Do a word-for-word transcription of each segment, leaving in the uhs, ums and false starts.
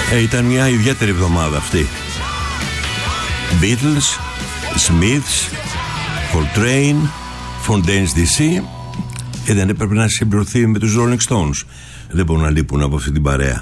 Ε, ήταν μια ιδιαίτερη εβδομάδα αυτή. Beatles, Smiths, Coltrane, Fontaines ντι σι. Ε, δεν έπρεπε να συμπληρωθεί με τους Rolling Stones. Δεν μπορούν να λείπουν από αυτή την παρέα.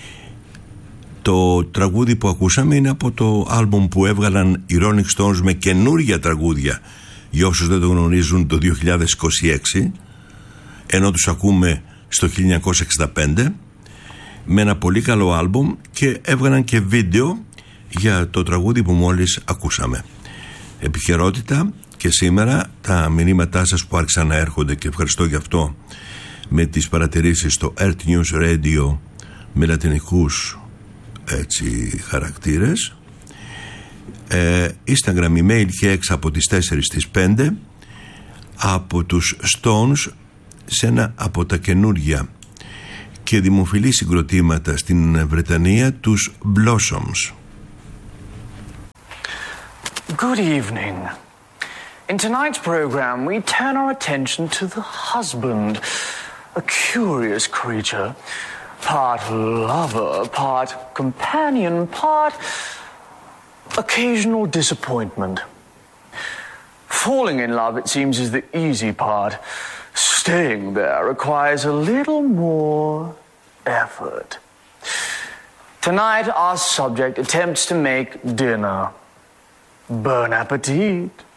Το τραγούδι που ακούσαμε είναι από το άλμπουμ που έβγαλαν οι Rolling Stones με καινούργια τραγούδια, για όσους δεν το γνωρίζουν, το δύο χιλιάδες είκοσι έξι, ενώ τους ακούμε στο χίλια εννιακόσια εξήντα πέντε, με ένα πολύ καλό άλμπουμ, και έβγαλαν και βίντεο για το τραγούδι που μόλις ακούσαμε. Επικαιρότητα και σήμερα τα μηνύματά σας που άρχισαν να έρχονται, και ευχαριστώ γι' αυτό, με τις παρατηρήσεις στο Earth News Radio με λατινικούς έτσι χαρακτήρες, ε, Instagram, email και έξω από τις τέσσερις στις πέντε, από τους Stones σε ένα από τα καινούργια και δημοφιλή συγκροτήματα στην Βρετανία, τους Blossoms. Good evening. In tonight's program we turn our attention to the husband, a curious creature, part lover, part companion, part occasional disappointment. Falling in love, it seems, is the easy part. Staying there requires a little more effort. Tonight, our subject attempts to make dinner. Bon appetit.